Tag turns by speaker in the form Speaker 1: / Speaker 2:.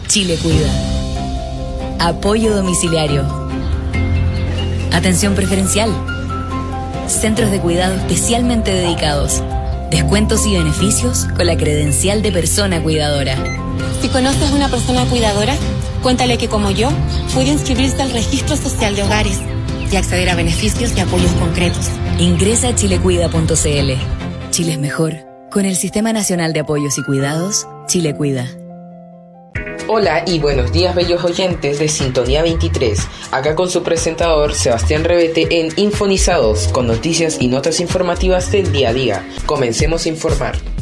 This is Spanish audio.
Speaker 1: Chile Cuida. Apoyo domiciliario. Atención preferencial. Centros de cuidado especialmente dedicados. Descuentos y beneficios con la credencial de persona cuidadora.
Speaker 2: Si conoces a una persona cuidadora, cuéntale que como yo, puede inscribirse al Registro Social de Hogares y acceder a beneficios y apoyos concretos.
Speaker 1: Ingresa a chilecuida.cl. Chile es mejor. Con el Sistema Nacional de Apoyos y Cuidados, Chile Cuida.
Speaker 3: Hola y buenos días, bellos oyentes de Sintonía 23. Acá con su presentador Sebastián Revete en Infonizados, con noticias y notas informativas del día a día. Comencemos a informar.